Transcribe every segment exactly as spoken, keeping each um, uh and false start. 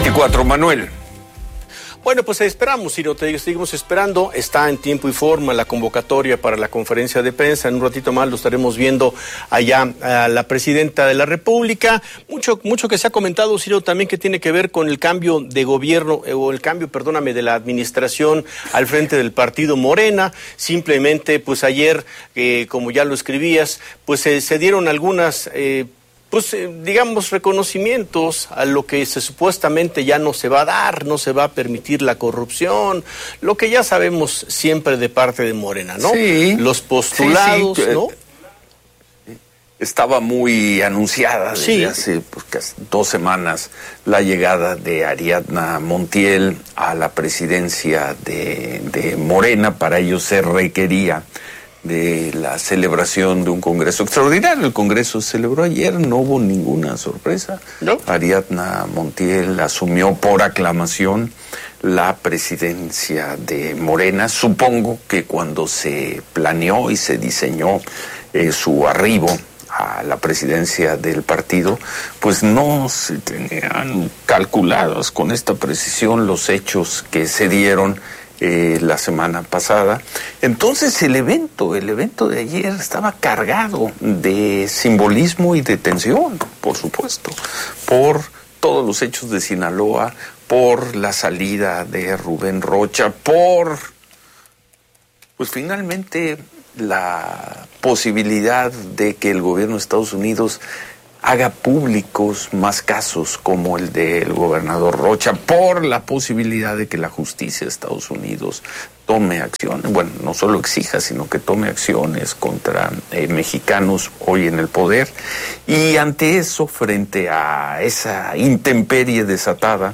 veinticuatro, Manuel. Bueno, pues esperamos, Ciro, te seguimos esperando. Está en tiempo y forma la convocatoria para la conferencia de prensa. En un ratito más lo estaremos viendo allá a la presidenta de la República. Mucho, mucho que se ha comentado, Ciro, también que tiene que ver con el cambio de gobierno, eh, o el cambio, perdóname, de la administración al frente del partido Morena. Simplemente, pues ayer, eh, como ya lo escribías, pues eh, se dieron algunas... Eh, pues eh, digamos reconocimientos a lo que se supuestamente ya no se va a dar, no se va a permitir la corrupción, lo que ya sabemos siempre de parte de Morena, ¿no? Sí. Los postulados, sí, sí. ¿no? Estaba muy anunciada desde sí. hace pues, casi dos semanas la llegada de Ariadna Montiel a la presidencia de, de Morena. Para ello se requería de la celebración de un congreso extraordinario. El congreso se celebró ayer, no hubo ninguna sorpresa. ¿No? Ariadna Montiel asumió por aclamación la presidencia de Morena. Supongo que cuando se planeó y se diseñó eh, su arribo a la presidencia del partido, pues no se tenían calculados con esta precisión los hechos que se dieron Eh, la semana pasada. Entonces el evento, el evento de ayer estaba cargado de simbolismo y de tensión, por supuesto, por todos los hechos de Sinaloa, por la salida de Rubén Rocha, por, pues finalmente, la posibilidad de que el gobierno de Estados Unidos haga públicos más casos como el del gobernador Rocha, por la posibilidad de que la justicia de Estados Unidos tome acciones, bueno, no solo exija, sino que tome acciones contra eh, mexicanos hoy en el poder. Y ante eso, frente a esa intemperie desatada,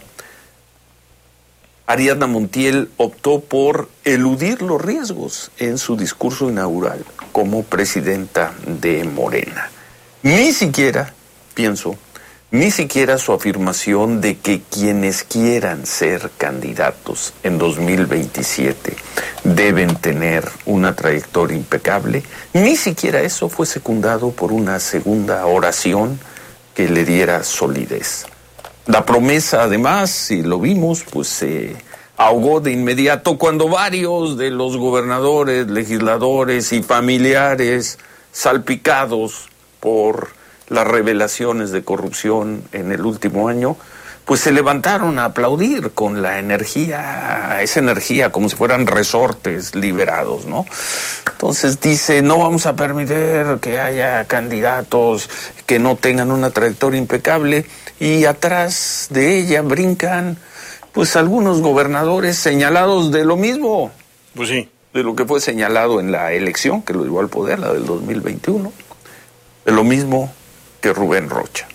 Ariadna Montiel optó por eludir los riesgos en su discurso inaugural como presidenta de Morena. Ni siquiera, pienso, ni siquiera su afirmación de que quienes quieran ser candidatos en dos mil veintisiete deben tener una trayectoria impecable, ni siquiera eso fue secundado por una segunda oración que le diera solidez. La promesa, además, y lo vimos, pues se ahogó de inmediato cuando varios de los gobernadores, legisladores y familiares salpicados por las revelaciones de corrupción en el último año, pues se levantaron a aplaudir con la energía, esa energía como si fueran resortes liberados, ¿no? Entonces dice, no vamos a permitir que haya candidatos que no tengan una trayectoria impecable, y atrás de ella brincan pues algunos gobernadores señalados de lo mismo. Pues sí. De lo que fue señalado en la elección que lo llevó al poder, la del dos mil veintiuno. De lo mismo que Rubén Rocha.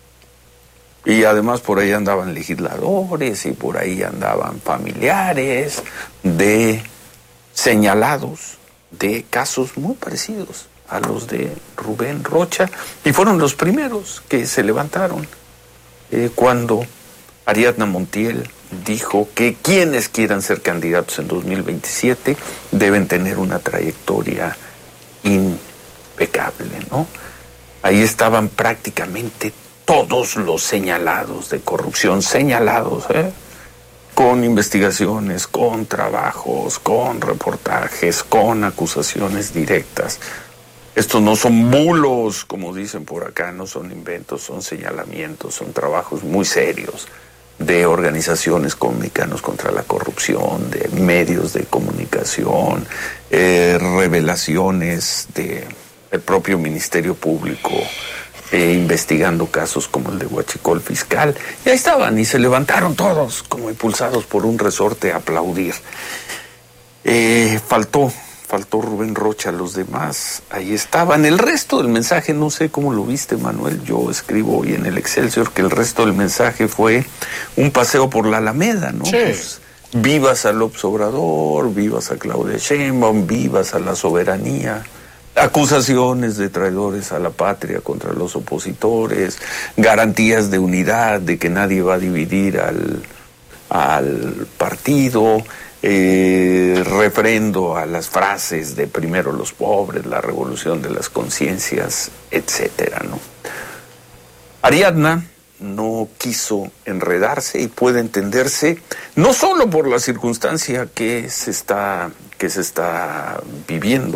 Y además por ahí andaban legisladores y por ahí andaban familiares de señalados de casos muy parecidos a los de Rubén Rocha, y fueron los primeros que se levantaron eh, cuando Ariadna Montiel dijo que quienes quieran ser candidatos en dos mil veintisiete deben tener una trayectoria impecable, ¿no? Ahí estaban prácticamente todos los señalados de corrupción, señalados, ¿eh? Con investigaciones, con trabajos, con reportajes, con acusaciones directas. Estos no son bulos, como dicen por acá, no son inventos, son señalamientos, son trabajos muy serios de organizaciones como Mexicanos contra la Corrupción, de medios de comunicación, eh, revelaciones de el propio Ministerio Público, eh, investigando casos como el de Huachicol Fiscal. Y ahí estaban, y se levantaron todos, como impulsados por un resorte, a aplaudir. Eh, faltó, faltó Rubén Rocha, los demás ahí estaban. El resto del mensaje, no sé cómo lo viste, Manuel, yo escribo hoy en el Excelsior que el resto del mensaje fue un paseo por la Alameda, ¿no? Sí. Pues, vivas a López Obrador, vivas a Claudia Sheinbaum, vivas a la soberanía, acusaciones de traidores a la patria contra los opositores, garantías de unidad, de que nadie va a dividir al, al partido, eh, refrendo a las frases de primero los pobres, la revolución de las conciencias, etcétera, ¿no? Ariadna no quiso enredarse y puede entenderse no solo por la circunstancia que se está, que se está viviendo,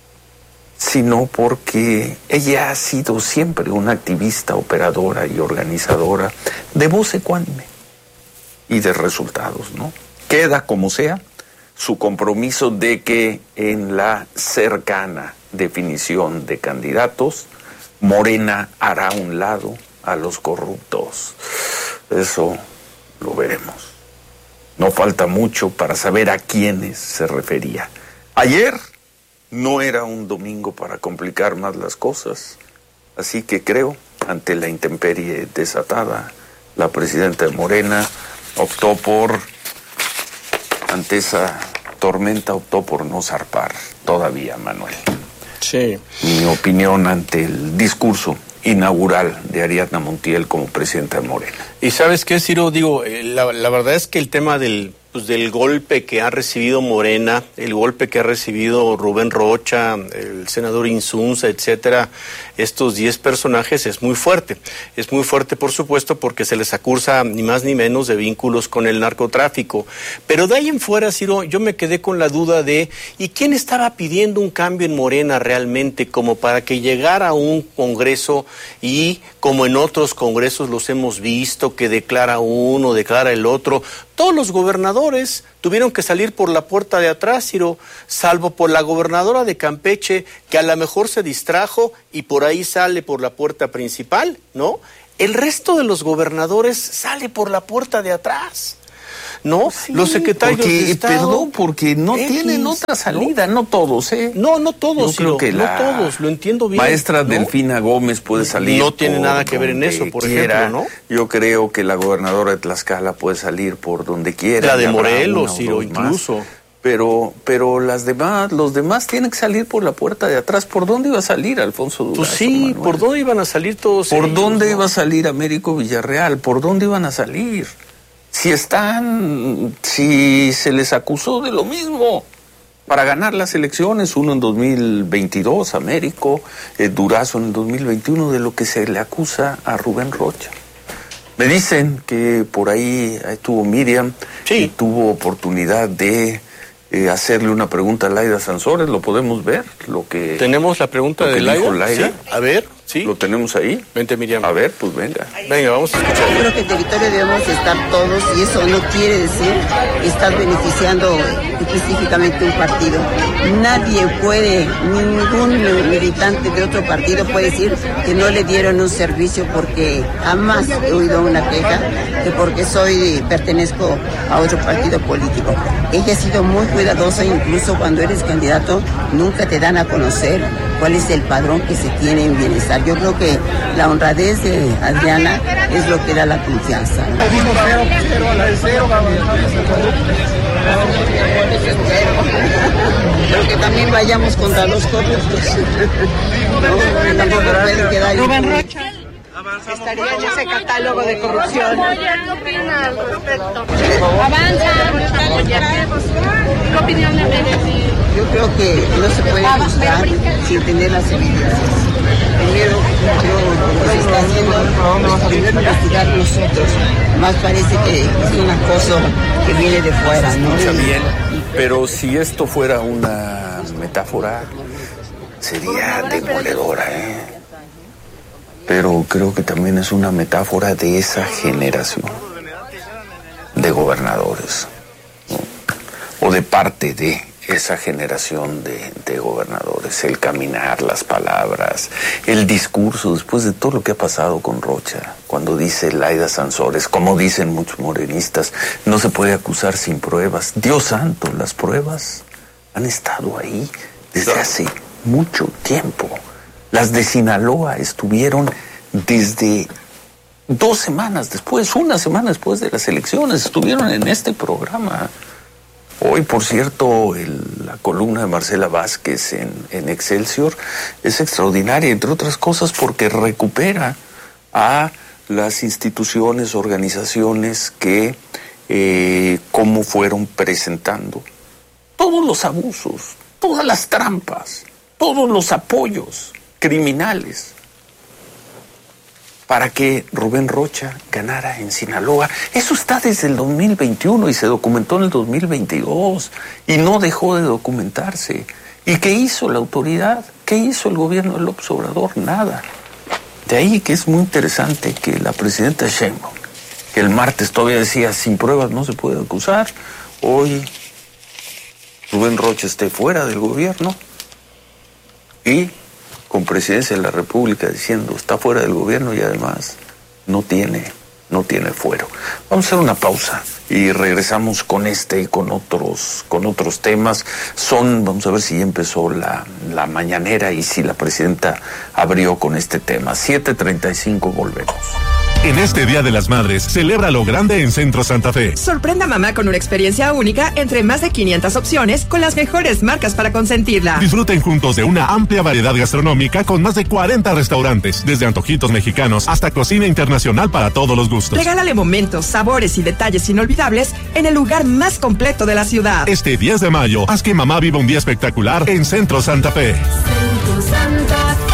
sino porque ella ha sido siempre una activista, operadora y organizadora de voz ecuánime y de resultados, ¿no? Queda como sea su compromiso de que en la cercana definición de candidatos, Morena hará a un lado a los corruptos. Eso lo veremos. No falta mucho para saber a quiénes se refería. Ayer no era un domingo para complicar más las cosas, así que creo, ante la intemperie desatada, la presidenta de Morena optó por, ante esa tormenta, optó por no zarpar todavía, Manuel. Sí. Mi opinión ante el discurso inaugural de Ariadna Montiel como presidenta de Morena. Y ¿sabes qué, Ciro? Digo, la, la verdad es que el tema del, pues, del golpe que ha recibido Morena, el golpe que ha recibido Rubén Rocha, el senador Insunza, etcétera, estos diez personajes es muy fuerte. Es muy fuerte, por supuesto, porque se les acusa ni más ni menos de vínculos con el narcotráfico. Pero de ahí en fuera, Ciro, yo me quedé con la duda de ¿y quién estaba pidiendo un cambio en Morena realmente como para que llegara a un congreso y como en otros congresos los hemos visto, que declara uno, declara el otro? Todos los gobernadores tuvieron que salir por la puerta de atrás, Ciro, salvo por la gobernadora de Campeche, que a lo mejor se distrajo y por ahí sale por la puerta principal, ¿no? El resto de los gobernadores sale por la puerta de atrás, ¿no? Sí, los secretarios porque, de Estado, perdón, porque no X, tienen otra salida, no, no todos, ¿eh? No, no todos, Yo creo Ciro, que no la todos, lo entiendo bien. Maestra ¿no? Delfina Gómez puede salir. No tiene nada que ver en eso, por quiera. ejemplo, ¿no? Yo creo que la gobernadora de Tlaxcala puede salir por donde quiera. La de Morelos, Ciro, incluso. Más. Pero, pero las demás, los demás tienen que salir por la puerta de atrás. ¿Por dónde iba a salir Alfonso Durazo? Pues sí, Manuel? ¿por dónde iban a salir todos ¿Por ellos, dónde no? iba a salir Américo Villarreal? ¿Por dónde iban a salir? Si están, si se les acusó de lo mismo para ganar las elecciones, uno en dos mil veintidós, Américo, eh, Durazo en el dos mil veintiuno, de lo que se le acusa a Rubén Rocha. Me dicen que por ahí estuvo Miriam, sí. y tuvo oportunidad de eh, hacerle una pregunta a Laida Sansores. ¿Lo podemos ver? Lo que ¿Tenemos la pregunta de Laida? Laida? ¿Sí? A ver, sí. ¿Lo tenemos ahí? Vente, Miriam. A ver, pues venga. Venga, vamos a escuchar. Yo creo que en territorio debemos estar todos y eso no quiere decir estar beneficiando específicamente un partido. Nadie puede, ningún militante de otro partido puede decir que no le dieron un servicio, porque jamás he oído una queja de porque soy, pertenezco a otro partido político. Ella ha sido muy cuidadosa, incluso cuando eres candidato nunca te dan a conocer cuál es el padrón que se tiene en bienestar. Yo creo que la honradez de Adriana es lo que da la confianza. Pero que también vayamos contra los corruptos. No, tampoco puede quedar Rubén Rocha estaría en ese catálogo de corrupción. ¿Qué opina al respecto? Avanza. ¿Qué opinión le merece? Yo creo que no se puede juzgar sin tener las evidencias. Primero, yo, lo que se está haciendo, primero investigar nosotros. Más parece que es un acoso que viene de fuera, ¿no? Está bien, pero si esto fuera una metáfora, sería demoledora, ¿eh? Pero creo que también es una metáfora de esa generación de gobernadores, ¿no? O de parte de esa generación de, de gobernadores, el caminar, las palabras, el discurso, después de todo lo que ha pasado con Rocha, cuando dice Laida Sansores, como dicen muchos morenistas, no se puede acusar sin pruebas. Dios santo, las pruebas han estado ahí desde hace mucho tiempo. Las de Sinaloa estuvieron desde dos semanas después, una semana después de las elecciones, estuvieron en este programa. Hoy, por cierto, el, la columna de Marcela Vázquez en, en Excelsior es extraordinaria, entre otras cosas, porque recupera a las instituciones, organizaciones que, eh, cómo fueron presentando todos los abusos, todas las trampas, todos los apoyos criminales para que Rubén Rocha ganara en Sinaloa. Eso está desde el dos mil veintiuno y se documentó en el dos mil veintidós y no dejó de documentarse. ¿Y qué hizo la autoridad? ¿Qué hizo el gobierno de López Obrador? Nada. De ahí que es muy interesante que la presidenta Sheinbaum, que el martes todavía decía sin pruebas no se puede acusar, hoy Rubén Rocha esté fuera del gobierno y con presidencia de la República diciendo está fuera del gobierno y además no tiene, no tiene fuero. Vamos a hacer una pausa y regresamos con este y con otros, con otros temas. Son, vamos a ver si ya empezó la, la mañanera y si la presidenta abrió con este tema. siete treinta y cinco, volvemos. En este Día de las Madres, celebra lo grande en Centro Santa Fe. Sorprenda a mamá con una experiencia única entre más de quinientas opciones con las mejores marcas para consentirla. Disfruten juntos de una amplia variedad gastronómica con más de cuarenta restaurantes, desde antojitos mexicanos hasta cocina internacional para todos los gustos. Regálale momentos, sabores y detalles inolvidables en el lugar más completo de la ciudad. Este diez de mayo, haz que mamá viva un día espectacular en Centro Santa Fe. Centro Santa Fe.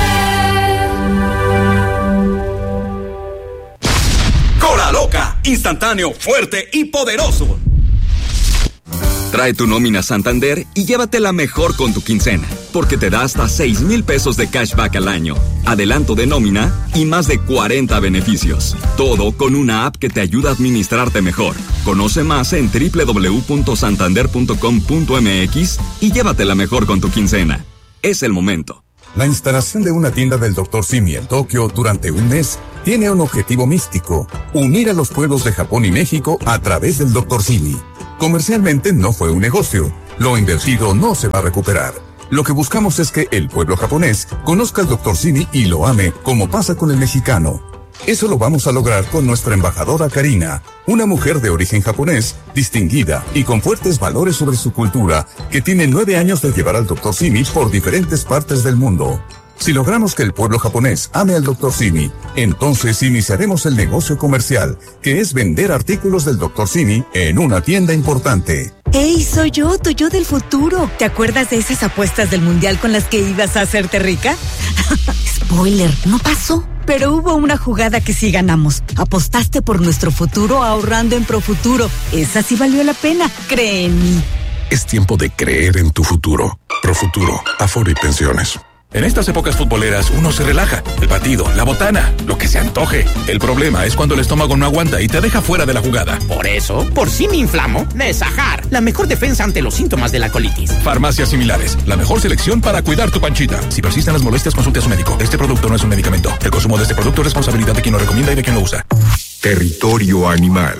Cola Loca, instantáneo, fuerte y poderoso. Trae tu nómina Santander y llévatela mejor con tu quincena, porque te da hasta seis mil pesos de cashback al año, adelanto de nómina y más de cuarenta beneficios. Todo con una app que te ayuda a administrarte mejor. Conoce más en doble u doble u doble u punto santander punto com punto m x y llévatela mejor con tu quincena. Es el momento. La instalación de una tienda del doctor Simi en Tokio durante un mes tiene un objetivo místico: unir a los pueblos de Japón y México a través del doctor Simi. Comercialmente no fue un negocio. Lo invertido no se va a recuperar. Lo que buscamos es que el pueblo japonés conozca al doctor Simi y lo ame, como pasa con el mexicano. Eso lo vamos a lograr con nuestra embajadora Karina, una mujer de origen japonés, distinguida y con fuertes valores sobre su cultura, que tiene nueve años de llevar al doctor Simi por diferentes partes del mundo. Si logramos que el pueblo japonés ame al doctor Simi, entonces iniciaremos el negocio comercial, que es vender artículos del doctor Simi en una tienda importante. ¡Hey, soy yo, tu yo del futuro! ¿Te acuerdas de esas apuestas del mundial con las que ibas a hacerte rica? Spoiler, no pasó. Pero hubo una jugada que sí ganamos. Apostaste por nuestro futuro ahorrando en Profuturo. Esa sí valió la pena, cree en mí. Es tiempo de creer en tu futuro. Profuturo, Afore y Pensiones. En estas épocas futboleras uno se relaja. El partido, la botana, lo que se antoje. El problema es cuando el estómago no aguanta y te deja fuera de la jugada. Por eso, por si me inflamo, Nesajar, la mejor defensa ante los síntomas de la colitis. Farmacias Similares, la mejor selección para cuidar tu panchita. Si persisten las molestias, consulte a su médico. Este producto no es un medicamento. El consumo de este producto es responsabilidad de quien lo recomienda y de quien lo usa. Territorio Animal.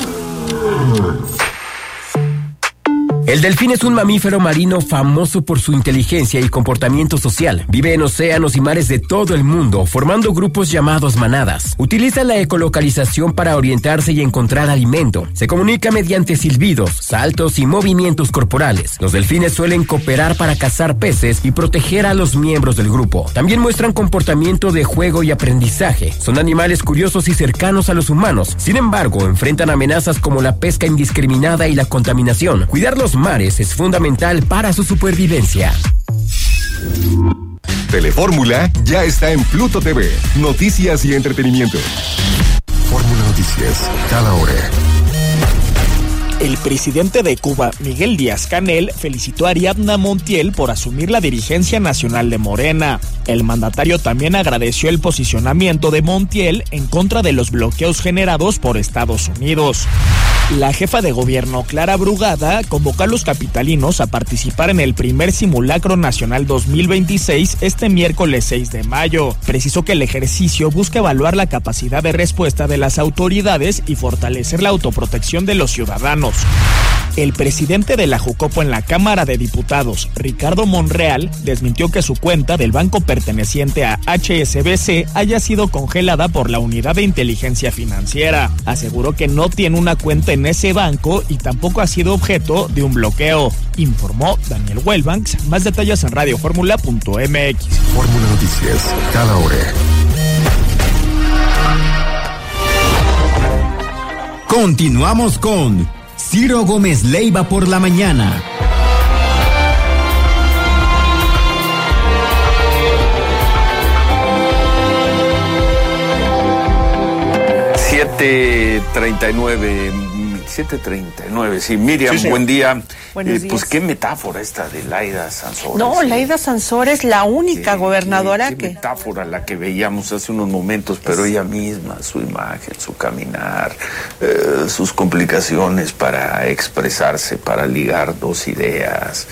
El delfín es un mamífero marino famoso por su inteligencia y comportamiento social. Vive en océanos y mares de todo el mundo, formando grupos llamados manadas. Utiliza la ecolocalización para orientarse y encontrar alimento. Se comunica mediante silbidos, saltos y movimientos corporales. Los delfines suelen cooperar para cazar peces y proteger a los miembros del grupo. También muestran comportamiento de juego y aprendizaje. Son animales curiosos y cercanos a los humanos. Sin embargo, enfrentan amenazas como la pesca indiscriminada y la contaminación. Cuidar los mares es fundamental para su supervivencia. Telefórmula ya está en Pluto T V. Noticias y entretenimiento. Fórmula Noticias, cada hora. El presidente de Cuba, Miguel Díaz-Canel, felicitó a Ariadna Montiel por asumir la dirigencia nacional de Morena. El mandatario también agradeció el posicionamiento de Montiel en contra de los bloqueos generados por Estados Unidos. La jefa de gobierno, Clara Brugada, convocó a los capitalinos a participar en el primer simulacro nacional dos mil veintiséis este miércoles seis de mayo. Precisó que el ejercicio busca evaluar la capacidad de respuesta de las autoridades y fortalecer la autoprotección de los ciudadanos. El presidente de la Jucopo en la Cámara de Diputados, Ricardo Monreal, desmintió que su cuenta del banco perteneciente a H S B C haya sido congelada por la Unidad de Inteligencia Financiera. Aseguró que no tiene una cuenta en ese banco y tampoco ha sido objeto de un bloqueo, informó Daniel Wellbanks. Más detalles en radio fórmula punto m x. Fórmula Noticias, cada hora. Continuamos con Ciro Gómez Leiva por la mañana. siete treinta y nueve, siete treinta y nueve, sí, Miriam, sí, buen día. Buenos eh, pues qué metáfora esta de Laida Sansores. No, eh. Laida Sansores es la única qué, gobernadora qué, qué que... Qué metáfora la que veíamos hace unos momentos, pero ella misma, su imagen, su caminar, eh, sus complicaciones para expresarse, para ligar dos ideas,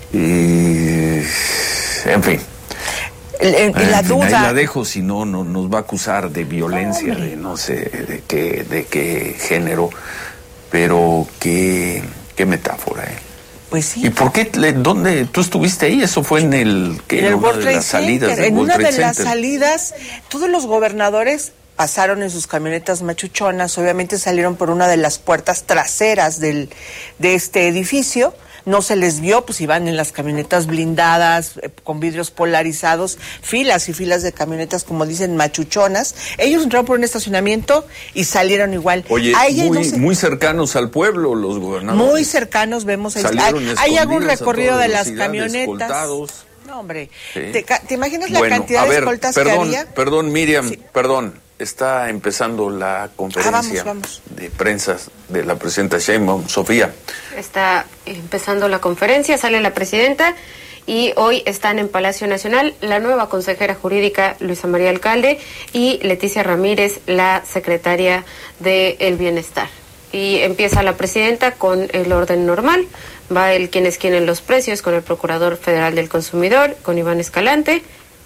y... en fin. En, en la en fin, duda. ahí la dejo, si no, no nos va a acusar de violencia, no, de no sé de qué, de qué género, pero qué, qué metáfora, ¿eh? Pues sí. ¿Y por qué? Le, ¿Dónde? ¿Tú estuviste ahí? Eso fue en el que en el una World de Trade las salidas Center. del En World una Trade de las Center. salidas, todos los gobernadores pasaron en sus camionetas machuchonas, obviamente salieron por una de las puertas traseras del, de este edificio. No se les vio, pues iban en las camionetas blindadas, eh, con vidrios polarizados, filas y filas de camionetas, como dicen, machuchonas. Ellos entraron por un estacionamiento y salieron igual. Oye, a ella muy, no se... muy cercanos al pueblo los gobernadores. Muy cercanos, vemos ahí. Hay, hay algún recorrido de las camionetas. Escoltados. No, hombre. Sí. ¿Te, ¿Te imaginas la bueno, cantidad ver, de escoltas perdón, que había? Perdón, Miriam, sí. perdón. Está empezando la conferencia ah, vamos, vamos. de prensa de la presidenta Sheinbaum. Sofía. Está empezando la conferencia, sale la presidenta y hoy están en Palacio Nacional la nueva consejera jurídica Luisa María Alcalde y Leticia Ramírez, la secretaria de El Bienestar. Y empieza la presidenta con el orden normal. Va el quién es quién en los precios con el Procurador Federal del Consumidor, con Iván Escalante.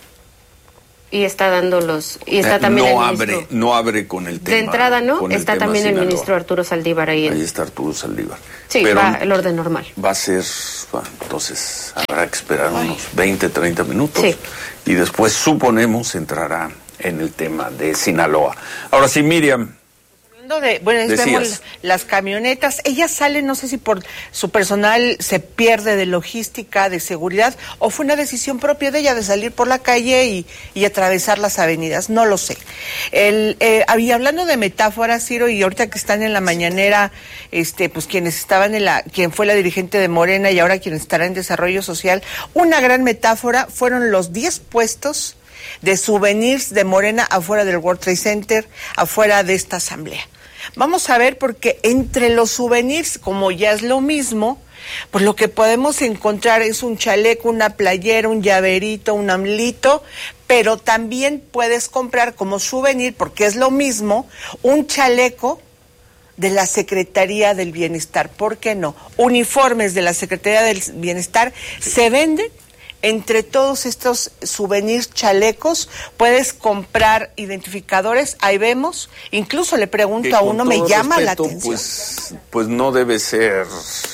Y está dando los... y está también no el ministro, abre no abre con el tema. De entrada no, está también el ministro Arturo Saldívar ahí. Ahí está Arturo Saldívar. Sí, pero va el orden normal. Va a ser... Bueno, entonces habrá que esperar Ay. unos veinte, treinta minutos. Sí. Y después, suponemos, entrará en el tema de Sinaloa. Ahora sí, Miriam... De, bueno, vemos las camionetas. Ella sale, no sé si por su personal se pierde de logística, de seguridad, o fue una decisión propia de ella de salir por la calle y, y atravesar las avenidas. No lo sé. El, eh, y hablando de metáforas, Ciro, y ahorita que están en la mañanera, este, pues quienes estaban en la, quien fue la dirigente de Morena y ahora quien estará en Desarrollo Social, una gran metáfora fueron los diez puestos de souvenirs de Morena afuera del World Trade Center, afuera de esta asamblea. Vamos a ver, porque entre los souvenirs, como ya es lo mismo, pues lo que podemos encontrar es un chaleco, una playera, un llaverito, un amlito, pero también puedes comprar como souvenir, porque es lo mismo, un chaleco de la Secretaría del Bienestar. ¿Por qué no? Uniformes de la Secretaría del Bienestar se venden. Entre todos estos souvenirs, chalecos, puedes comprar identificadores, ahí vemos, incluso le pregunto a uno, me llama la atención. Pues, pues no debe ser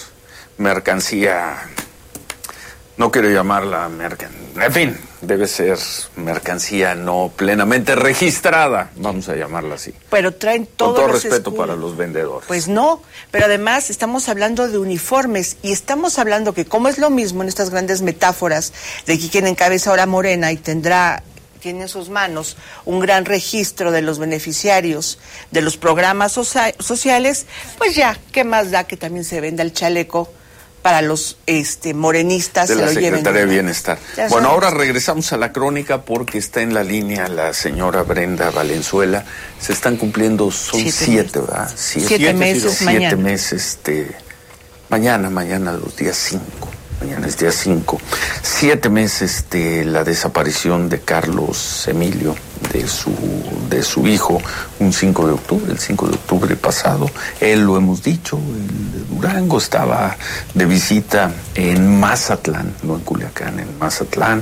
mercancía, no quiero llamarla mercancía, en fin, debe ser mercancía no plenamente registrada, vamos a llamarla así. Pero traen todos Con todo los respeto escudos. para los vendedores. Pues no, pero además estamos hablando de uniformes y estamos hablando que como es lo mismo en estas grandes metáforas de que quien encabeza ahora Morena y tendrá, tiene en sus manos un gran registro de los beneficiarios de los programas socia- sociales, pues ya, ¿qué más da que también se venda el chaleco para los este morenistas? De se la lo Secretaría lleven. de Bienestar. Ya Bueno, sabes. ahora regresamos a la crónica porque está en la línea la señora Brenda Valenzuela. Se están cumpliendo, son siete, siete ¿verdad? Siete, siete meses siete mañana. meses, este, mañana, mañana los días cinco. Mañana es día cinco. Siete meses de la desaparición de Carlos Emilio, de su, de su hijo, un cinco de octubre, el cinco de octubre pasado. Él, lo hemos dicho, el de Durango, estaba de visita en Mazatlán, no en Culiacán, en Mazatlán,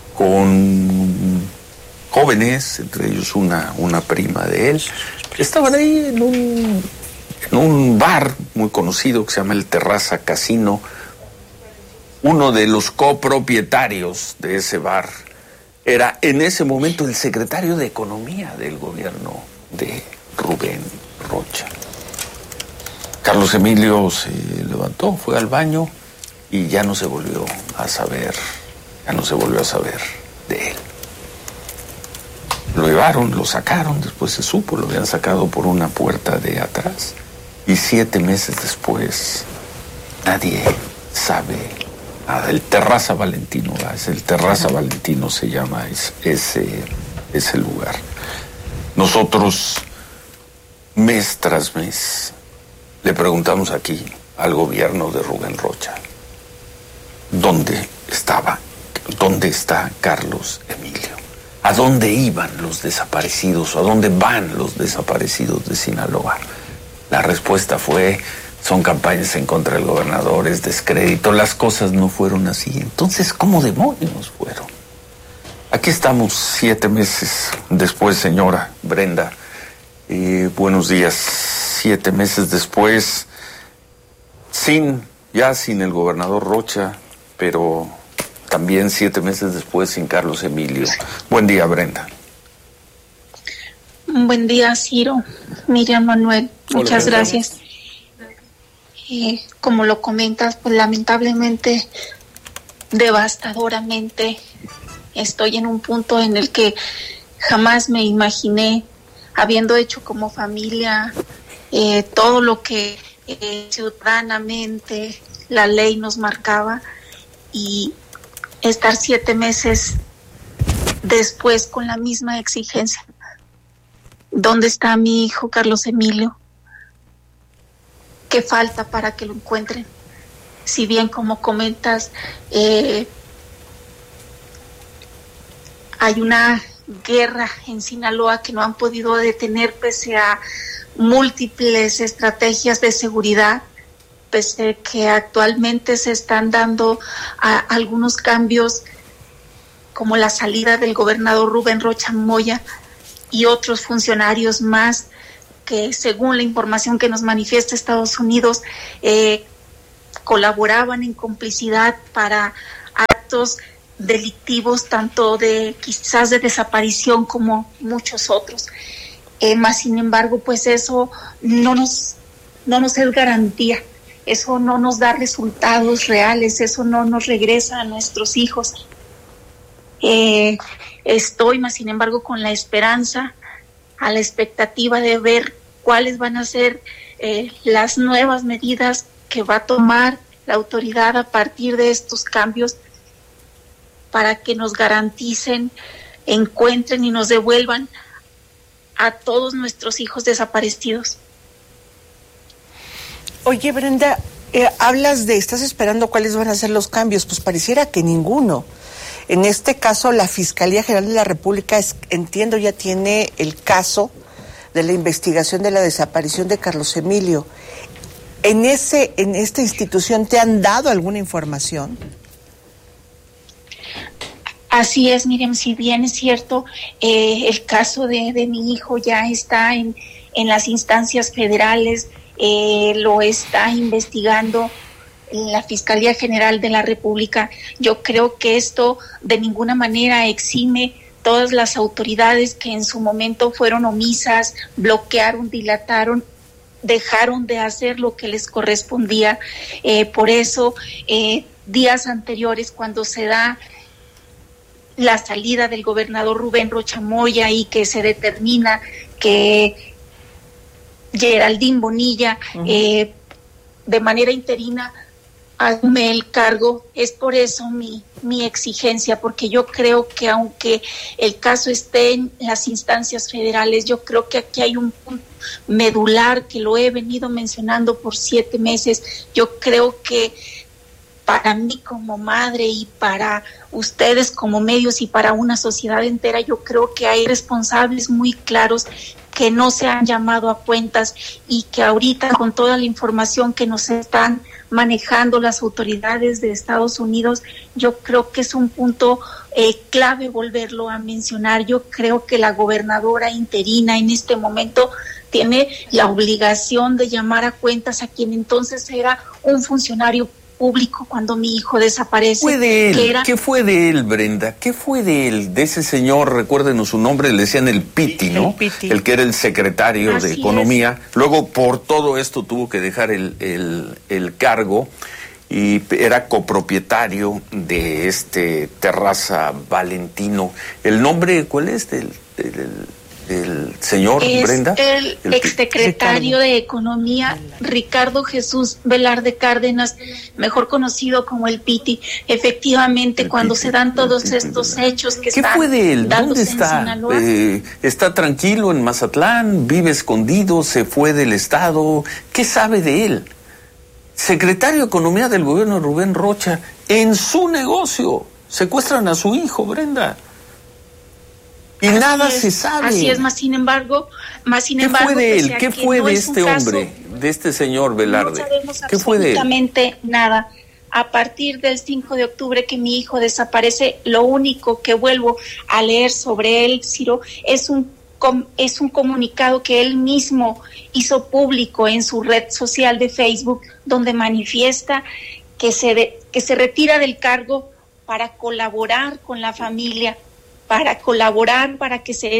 con jóvenes, entre ellos una, una prima de él. Estaban ahí en un, en un bar muy conocido que se llama el Terraza Casino. Uno de los copropietarios de ese bar era en ese momento el secretario de Economía del gobierno de Rubén Rocha. Carlos Emilio se levantó, fue al baño y ya no se volvió a saber, ya no se volvió a saber de él. Lo llevaron, lo sacaron, después se supo, lo habían sacado por una puerta de atrás y siete meses después nadie sabe nada. El Terraza Valentino, es el Terraza Valentino se llama es, ese, ese lugar. Nosotros mes tras mes, le preguntamos aquí al gobierno de Rubén Rocha, ¿dónde estaba, dónde está Carlos Emilio? ¿A dónde iban los desaparecidos? ¿A dónde van los desaparecidos de Sinaloa? La respuesta fue, son campañas en contra del gobernador, es descrédito, las cosas no fueron así. Entonces, ¿cómo demonios fueron? Aquí estamos siete meses después, señora Brenda. Eh, buenos días. Siete meses después, sin, ya sin el gobernador Rocha, pero también siete meses después sin Carlos Emilio. Buen día, Brenda. Buen día, Ciro, Miriam, Manuel. Hola, muchas Brenda. gracias. Eh, como lo comentas, pues lamentablemente, devastadoramente, estoy en un punto en el que jamás me imaginé, habiendo hecho como familia eh, todo lo que eh, ciudadanamente la ley nos marcaba, y estar siete meses después con la misma exigencia. ¿Dónde está mi hijo Carlos Emilio? ¿Qué falta para que lo encuentren? Si bien, como comentas, eh, hay una guerra en Sinaloa que no han podido detener pese a múltiples estrategias de seguridad, pese a que actualmente se están dando a, algunos cambios como la salida del gobernador Rubén Rocha Moya y otros funcionarios más que, según la información que nos manifiesta Estados Unidos, eh, colaboraban en complicidad para actos delictivos, tanto de quizás de desaparición como muchos otros. Eh, más sin embargo, pues eso no nos, no nos es garantía, eso no nos da resultados reales, eso no nos regresa a nuestros hijos. Eh, estoy, más sin embargo, con la esperanza, a la expectativa de ver cuáles van a ser eh, las nuevas medidas que va a tomar la autoridad a partir de estos cambios para que nos garanticen, encuentren y nos devuelvan a todos nuestros hijos desaparecidos. Oye, Brenda, eh, hablas de, estás esperando cuáles van a ser los cambios, pues pareciera que ninguno. En este caso, la Fiscalía General de la República, es, entiendo, ya tiene el caso de la investigación de la desaparición de Carlos Emilio. ¿En ese, en esta institución te han dado alguna información? Así es, Miriam, si bien es cierto, eh, el caso de, de mi hijo ya está en, en las instancias federales, eh, lo está investigando la Fiscalía General de la República. Yo creo que esto de ninguna manera exime todas las autoridades que en su momento fueron omisas, bloquearon, dilataron, dejaron de hacer lo que les correspondía. Eh, por eso, eh, días anteriores, cuando se da la salida del gobernador Rubén Rocha Moya y que se determina que Geraldine Bonilla, uh-huh. eh, de manera interina, asume el cargo, es por eso mi, mi exigencia, porque yo creo que aunque el caso esté en las instancias federales, yo creo que aquí hay un punto medular que lo he venido mencionando por siete meses. Yo creo que para mí como madre y para ustedes como medios y para una sociedad entera, yo creo que hay responsables muy claros que no se han llamado a cuentas y que ahorita, con toda la información que nos están manejando las autoridades de Estados Unidos, yo creo que es un punto eh, clave volverlo a mencionar. Yo creo que la gobernadora interina en este momento tiene la obligación de llamar a cuentas a quien entonces era un funcionario público cuando mi hijo desaparece. ¿Qué fue de él? Que era... ¿Qué fue de él, Brenda? ¿Qué fue de él? De ese señor, recuérdenos su nombre, le decían el Piti, ¿no? El Piti. El que era el secretario Así de Economía. Es. Luego, por todo esto, tuvo que dejar el, el, el cargo y era copropietario de este Terraza Valentino. ¿El nombre cuál es? Del, del, del el señor es Brenda? El, el exsecretario de Economía, Ricardo Jesús Velarde Cárdenas, mejor conocido como el Piti. Efectivamente, el cuando Piti, se dan todos estos hechos que ¿Qué están fue de él? ¿Dónde está? Eh, ¿Está tranquilo en Mazatlán? ¿Vive escondido? ¿Se fue del estado? ¿Qué sabe de él? Secretario de Economía del gobierno de Rubén Rocha, en su negocio. Secuestran a su hijo, Brenda. Y así nada es, se sabe. Así es, más sin embargo, más sin ¿Qué embargo, fue de él? ¿Qué fue no de es este hombre, caso, de este señor Velarde? No sabemos ¿Qué fue de él? Absolutamente nada. A partir del cinco de octubre que mi hijo desaparece, lo único que vuelvo a leer sobre él, Ciro, es un es un comunicado que él mismo hizo público en su red social de Facebook, donde manifiesta que se de, que se retira del cargo para colaborar con la familia, para colaborar para que se